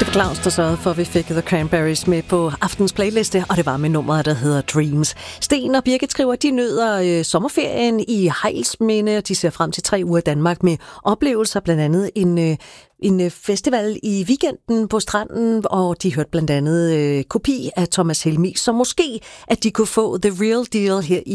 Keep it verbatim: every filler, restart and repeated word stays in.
Det var Claus, der sørgede for, at vi fik The Cranberries med på aftens playliste, og det var med nummeret, der hedder Dreams. Sten og Birgit skriver, at de nyder øh, sommerferien i Hejlsminde, og de ser frem til tre uger i Danmark med oplevelser, blandt andet en, øh, en festival i weekenden på stranden, og de hørte blandt andet øh, kopi af Thomas Helmig, så måske at de kunne få The Real Deal her i